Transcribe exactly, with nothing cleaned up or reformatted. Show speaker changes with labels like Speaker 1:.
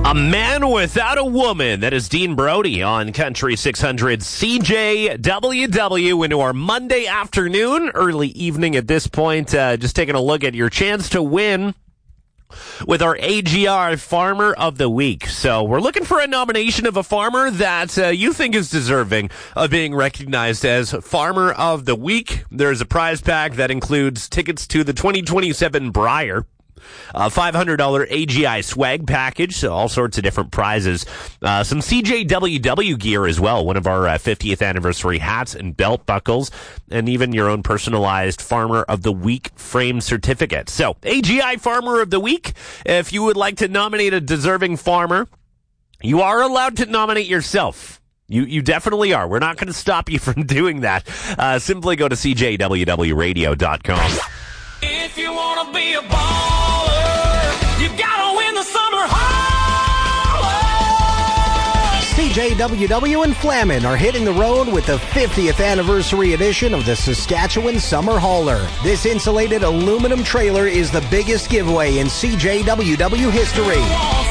Speaker 1: A Man Without a Woman. That is Dean Brody on Country six hundred C J W W into our Monday afternoon, early evening at this point. Uh, just taking a look at your chance to win with our A G R Farmer of the Week. So we're looking for a nomination of a farmer that uh, you think is deserving of being recognized as Farmer of the Week. There's a prize pack that includes tickets to the twenty twenty-seven Briar. A five hundred dollars A G I swag package, so all sorts of different prizes. Uh, some C J W W gear as well, one of our uh, fiftieth anniversary hats and belt buckles, and even your own personalized Farmer of the Week frame certificate. So, A G I Farmer of the Week, if you would like to nominate a deserving farmer, you are allowed to nominate yourself. You you definitely are. We're not going to stop you from doing that. Uh, simply go to C J W W radio dot com.
Speaker 2: If you want to be a baller, you gotta win the summer holler.
Speaker 3: C J W W and Flamin are hitting the road with the fiftieth anniversary edition of the Saskatchewan Summer Hauler. This insulated aluminum trailer is the biggest giveaway in C J W W history.